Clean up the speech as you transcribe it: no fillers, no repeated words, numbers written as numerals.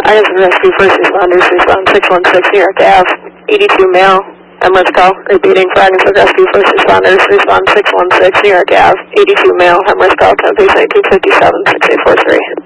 Items of rescue first responders, respond 616 New York Ave, 82 male, Emirates call. Repeating, fragments of rescue first responders, respond 616 New York Ave, 82 male, Emirates call, 10 857 6843.